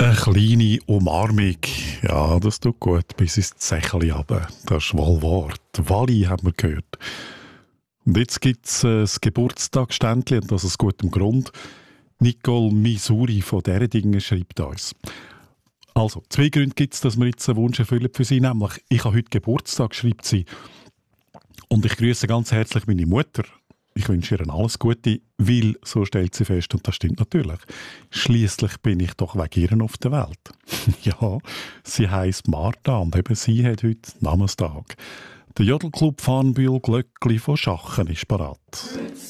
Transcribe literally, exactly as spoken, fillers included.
Eine kleine Umarmung, ja, das tut gut, bis ins Zächeli runter. Das ist wohl wahr. Die Walli haben wir gehört. Und jetzt gibt es äh, das Geburtstagsständchen, und das aus gutem Grund. Nicole Missouri von «Dere Dinge» schreibt uns. Also, zwei Gründe gibt es, dass wir jetzt einen Wunsch erfüllen für sie. Nämlich, ich habe heute Geburtstag, schreibt sie. Und ich grüße ganz herzlich meine Mutter. Ich wünsche ihr alles Gute, weil, so stellt sie fest, und das stimmt natürlich, schliesslich bin ich doch wegen ihr auf der Welt. Ja, sie heisst Martha und eben sie hat heute Namenstag. Der Jodelclub Farnbühl Glöckli von Schachen ist parat.